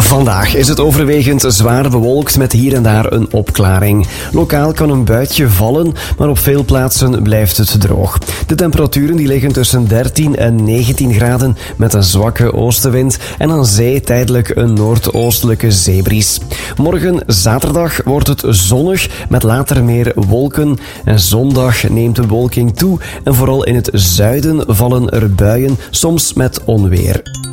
Vandaag is het overwegend zwaar bewolkt met hier en daar een opklaring. Lokaal kan een buitje vallen, maar op veel plaatsen blijft het droog. De temperaturen die liggen tussen 13 en 19 graden met een zwakke oostenwind en aan zee tijdelijk een noordoostelijke zeebries. Morgen zaterdag wordt het zonnig met later meer wolken en zondag neemt de bewolking toe en vooral in het zuiden vallen er buien, soms met onweer.